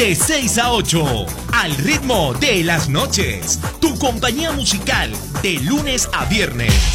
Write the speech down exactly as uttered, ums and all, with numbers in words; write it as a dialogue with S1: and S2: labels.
S1: de seis a ocho, al ritmo de las noches. Tu compañía musical de lunes a viernes.